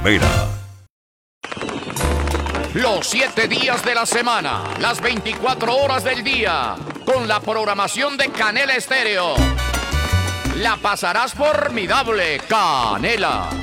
Primera. Los 7 días de la semana, las 24 horas del día, con la programación de Canela Estéreo. La pasarás formidable, Canela.